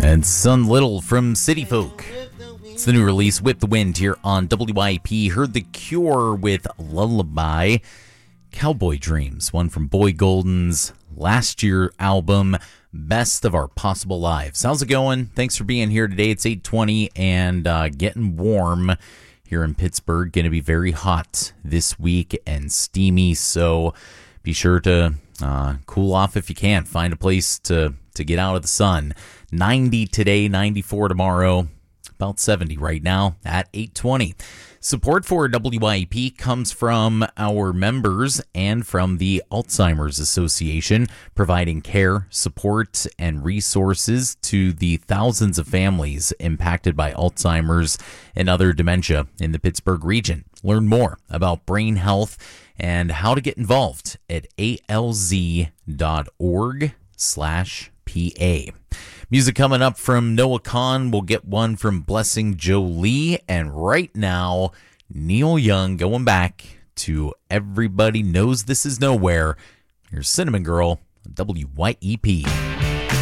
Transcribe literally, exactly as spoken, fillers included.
And Son Little from City Folk. It's the new release, Whip the Wind, here on W I P. Heard The Cure with Lullaby. Cowboy Dreams, one from Boy Golden's last year album, Best of Our Possible Lives. How's it going? Thanks for being here today. It's eight twenty and uh, getting warm here in Pittsburgh. Going to be very hot this week and steamy, so be sure to uh, cool off if you can. Find a place to, to get out of the sun. ninety today, ninety-four tomorrow, about seventy right now at eight twenty. Support for W I P comes from our members and from the Alzheimer's Association, providing care, support, and resources to the thousands of families impacted by Alzheimer's and other dementia in the Pittsburgh region. Learn more about brain health and how to get involved at alz.org slash PA. Music coming up from Noah Kahan. We'll get one from Blessing Jolie. And right now, Neil Young going back to Everybody Knows This Is Nowhere. Here's Cinnamon Girl, W Y E P.